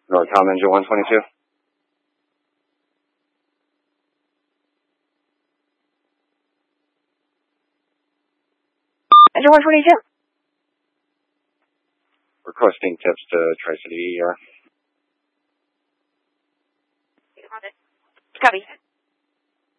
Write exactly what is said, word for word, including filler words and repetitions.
Norcom engine one twenty-two. Engine one twenty-two. Requesting tips to Tri-City E R. Copy.